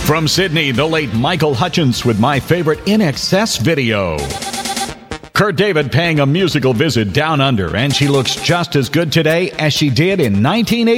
From Sydney, the late Michael Hutchence with My Favorite In Excess video. Kurt David paying a musical visit down under, and she looks just as good today as she did in 1980.